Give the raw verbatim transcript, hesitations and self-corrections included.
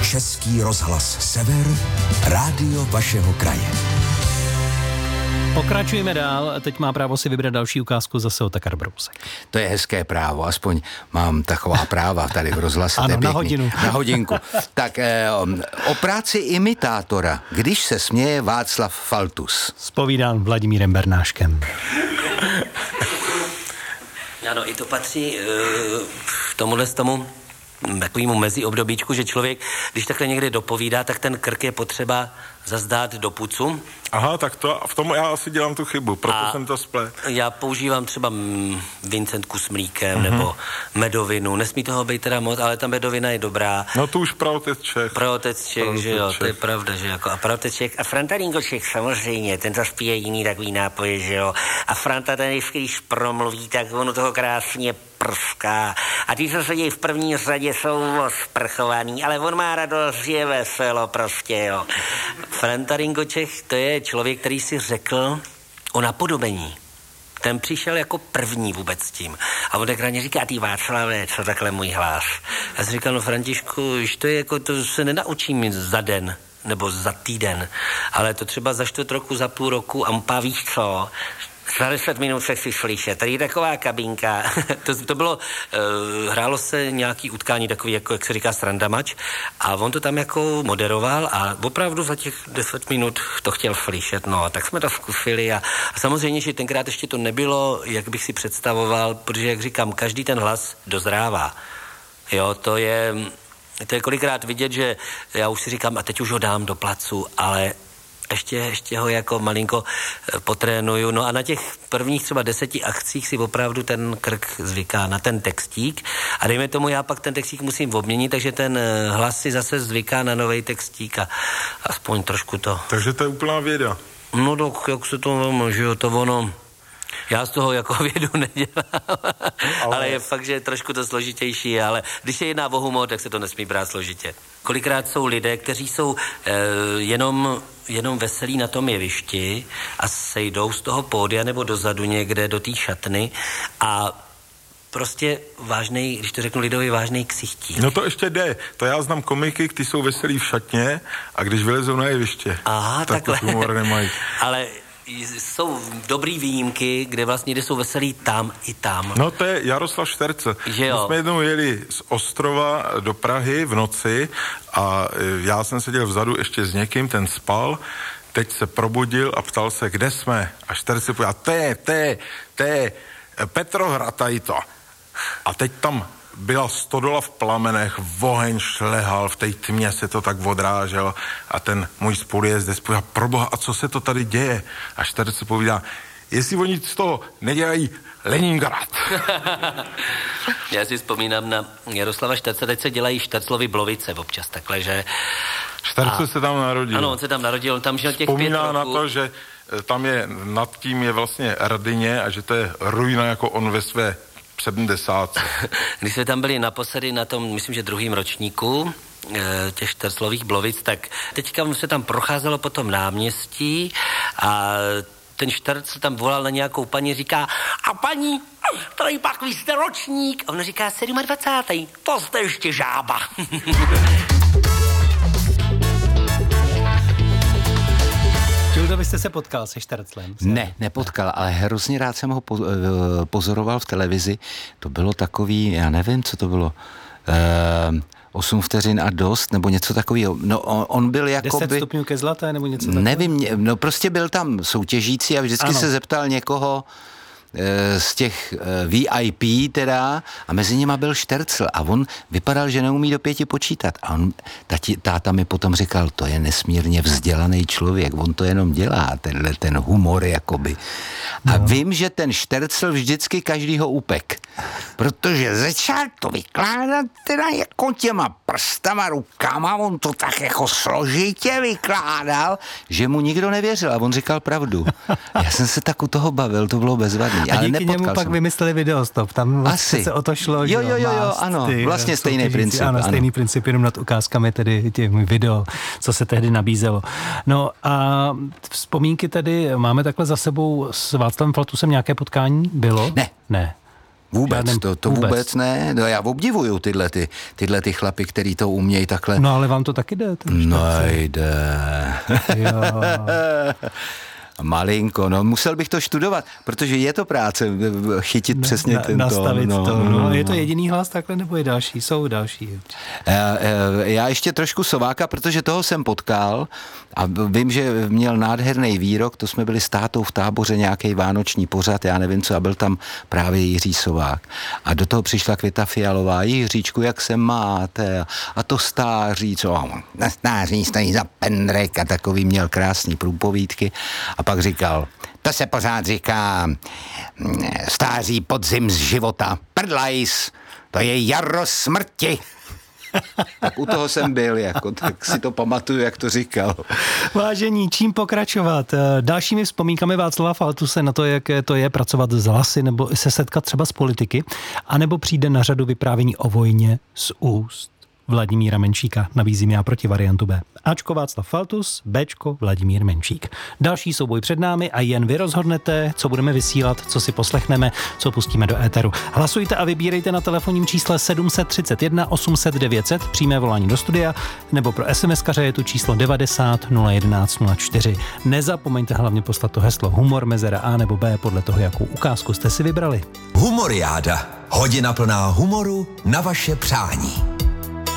Český rozhlas Sever, rádio vašeho kraje. Pokračujeme dál, teď má právo si vybrat další ukázku zase od Otakar Brousek. To je hezké právo, aspoň mám taková práva tady v rozhlase. Ano, na hodinu. Na hodinku. Tak eh, o práci imitátora, když se směje Václav Faltus. Zpovídán Vladimírem Bernáškem. Ano, i to patří uh, tomuhle z tomu takovému meziobdobíčku, že člověk, když takhle někde dopovídá, tak ten krk je potřeba zazdát do pucu. Aha, tak to, v tom já asi dělám tu chybu, proto A jsem to splet. Já používám třeba mm, vincentku s mlíkem, mm-hmm. nebo medovinu. Nesmí toho být teda moc, ale ta medovina je dobrá. No to už pravotec Čech. Pravotec Čech, pravotec že jo, Čech. To je pravda, že jako. A pravotec Čech. A Franta Ringoček samozřejmě, ten zase pije jiný takový nápoje, že jo. A Franta ten, když promluví, tak ono toho krásně prská. A ty, co sedí v první řadě, jsou sprchovaný, ale on má radost, je veselo prostě, jo. Franta Ringoček, to je člověk, který si řekl o napodobení. Ten přišel jako první vůbec s tím. A on tak ráně říká, ty Václave, co takhle můj hlas. Já jsem říkal, no Františku, už to je jako, to se nenaučím za den, nebo za týden, ale to třeba za čtvrt roku, za půl roku a mpá víš co, za deset minut se chci slyšet. Tady je taková kabinka. to, to bylo, uh, hrálo se nějaký utkání takový, jako jak se říká srandamač a on to tam jako moderoval a opravdu za těch deset minut to chtěl slyšet. No, tak jsme to zkusili a, a samozřejmě, že tenkrát ještě to nebylo, jak bych si představoval, protože, jak říkám, každý ten hlas dozrává. Jo, to je, to je kolikrát vidět, že já už si říkám, a teď už ho dám do placu, ale Ještě, ještě ho jako malinko potrénuju. No a na těch prvních třeba deseti akcích si opravdu ten krk zvyká na ten textík. A dejme tomu, já pak ten textík musím obměnit, takže ten hlas si zase zvyká na novej textík a aspoň trošku to. Takže to je úplná věda. No tak, jak se to vám, že jo, to ono... Já z toho jako vědu nedělám, ale... ale je fakt, že je trošku to složitější, ale když se jedná o humor, tak se to nesmí brát složitě. Kolikrát jsou lidé, kteří jsou eh, jenom, jenom veselí na tom jevišti a sejdou z toho pódia nebo dozadu někde do té šatny a prostě vážnej, když to řeknu lidově, vážnej ksichtí. No to ještě jde. To já znám komiky, kteří jsou veselí v šatně a když vylezou na jeviště, Aha, tak to humor nemají. Ale jsou dobrý výjimky, kde vlastně kde jsou veselí tam i tam. No to je Jaroslav Šterce. Že jo? My jsme jednou jeli z Ostrova do Prahy v noci a já jsem seděl vzadu ještě s někým, ten spal, teď se probudil a ptal se, kde jsme. A Šterce povedal, to je, to je, to je Petrohrad tady to. A teď tam byla stodola v plamenech, oheň šlehal, v té tmě se to tak odrážel a ten můj spolujezdec povídá, proboha, a co se to tady děje? A Šterce povídá, jestli oni z toho nedělají Leningrad. Já si vzpomínám na Jaroslava Šterce, teď se dělají Šterclovy Blovice občas takhle, že... Šterce a... se tam narodil. Ano, on se tam narodil, on tam žil těch Vzpomíná pět na roku. to, že tam je, nad tím je vlastně Rdyně a že to je ruina jako on ve své sedmdesátce. Když jsme tam byli naposledy na tom, myslím, že druhým ročníku těch Šterclových Blovic, tak teďka se tam procházelo po tom náměstí a ten Šterc tam volal na nějakou paní, říká, a paní, tady pak vy jste ročník. A ona říká, dvacátý sedmý To jste ještě žába. Čildo, vy jste se potkal se Šterclem? Ne, nepotkal, ale hrozně rád jsem ho pozoroval v televizi. To bylo takový, já nevím, co to bylo, ehm, osm vteřin a dost, nebo něco takového. No, on, on byl jako deset stupňů ke zlaté, nebo něco takového? Nevím, no prostě byl tam soutěžící a vždycky ano. se zeptal někoho z těch V I P teda a mezi nima byl Štercl a on vypadal, že neumí do pěti počítat a on, tati, táta mi potom říkal, to je nesmírně vzdělaný člověk, on to jenom dělá, tenhle ten humor jakoby. A no. Vím, že ten Štercl vždycky každýho upek, protože začal to vykládat teda jako těma prstama, rukama, on to tak jako složitě vykládal, že mu nikdo nevěřil a on říkal pravdu. Já jsem se tak u toho bavil, to bylo bezvadný. A díky němu pak jsem. Vymysleli videostop, tam vlastně se o to šlo, jo, jo, jo, jo, ano, ty, vlastně stejný princip. Ano, ano, stejný princip, jenom nad ukázkami tedy tím video, co se tehdy nabízelo. No a vzpomínky tedy máme takhle za sebou s Václavem Faltusem nějaké potkání? Bylo? Ne. Ne. Vůbec, Žádném, to, to vůbec. vůbec ne. No já obdivuju tyhle, ty, tyhle ty chlapy, který to umějí takhle. No ale vám to taky jde? No jde. Jo. Malinko, no musel bych to studovat, protože je to práce chytit na, přesně na, tento. Nastavit no, to. No, no. no. Je to jediný hlas takhle, nebo je další? Jsou další. Já ještě trošku Sováka, protože toho jsem potkal a vím, že měl nádherný výrok, to jsme byli s tátou v Táboře, nějaký vánoční pořad, já nevím co, a byl tam právě Jiří Sovák. A do toho přišla Květa Fialová, Jiříčku, jak se máte? A to stáří, co? Na stáří stojí za pendrek a takový měl krásný průpovídky. A pak říkal, to se pořád říká stáří podzim z života, prdlajs, to je jaro smrti. Tak u toho jsem byl, jako, tak si to pamatuju, jak to říkal. Vážení, čím pokračovat? Dalšími vzpomínkami Václava Faltuse na to, jak to je pracovat s hlasy nebo se setkat třeba s politiky, anebo přijde na řadu vyprávění o vojně z úst Vladimíra Menšíka. Nabízím já proti variantu B. Ačko Václav Faltus, Bčko Vladimír Menšík. Další souboj před námi a jen vy rozhodnete, co budeme vysílat, co si poslechneme, co pustíme do éteru. Hlasujte a vybírejte na telefonním čísle sedm set třicet jedna osm set devět set, přímé volání do studia, nebo pro SMSkaře je tu číslo devadesát nula jedenáct nula čtyři. Nezapomeňte hlavně poslat to heslo humor mezera A nebo B podle toho, jakou ukázku jste si vybrali. Humoriáda. Hodina plná humoru na vaše přání.